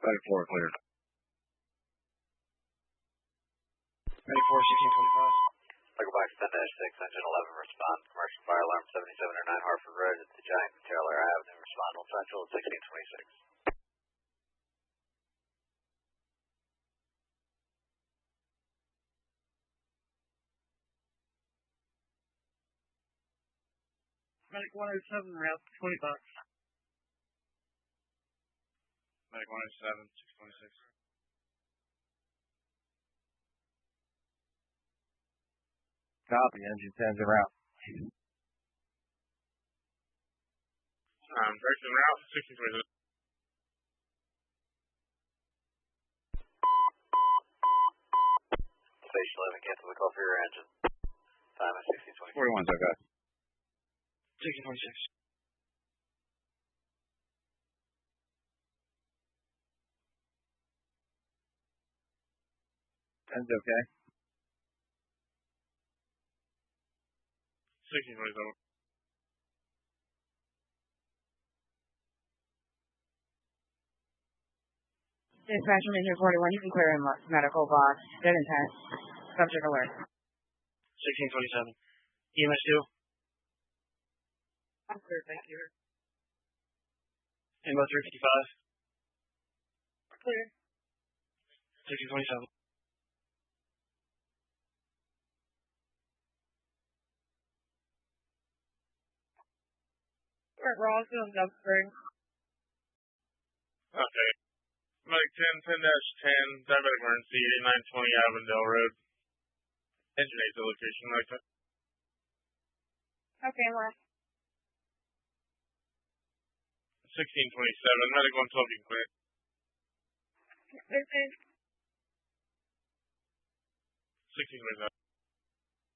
Medic 4 cleared. Medic 4, 1625. Echo Box 10-6, Engine 11, respond. Commercial fire alarm 7709 Hartford Road at the Giant Taylor Avenue. Respond on Central at 1626. Medic 107, route 20 box. Medic 107, 626. Copy, engine 10's en route. Direction en route, 1626. Station 11, cancel the call for your engine. Time is 1626. 41's okay. 1626. Ten's okay. 1627. Dispatch Major 41, you can clear him up. Medical box, dead intent. Subject alert. 1627. EMS 2. I'm clear, thank you. Ambo 355. Clear. 1627. We're at Roseville, Dub Spring. Okay. Medic 10-10-10, diabetic emergency, 8920 Avondale Road. Engine 8 to location, Medic 10. Okay, left. 1627, Medic 112, you can clear. Okay. 1627.